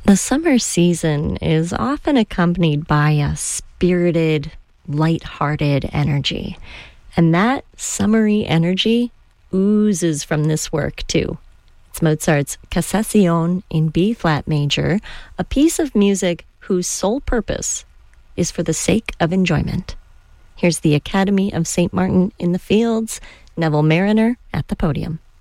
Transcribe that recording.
The summer season is often accompanied by a spirited, light-hearted energy. And that summery energy oozes from this work, too. It's Mozart's Cassation in B-flat major, a piece of music whose sole purpose is for the sake of enjoyment. Here's the Academy of St. Martin in the Fields, Neville Mariner at the podium.